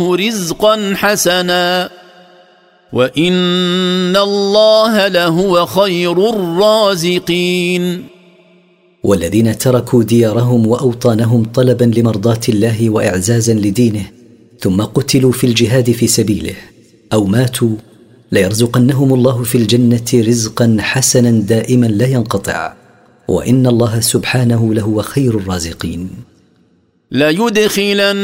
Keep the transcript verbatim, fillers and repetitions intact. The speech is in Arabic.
رزقا حسنا وإن الله لهو خير الرازقين. والذين تركوا ديارهم وأوطانهم طلبا لمرضاة الله وإعزازا لدينه ثم قتلوا في الجهاد في سبيله أو ماتوا ليرزقنهم الله في الجنة رزقا حسنا دائما لا ينقطع، وإن الله سبحانه لهو خير الرازقين. لا يدخلن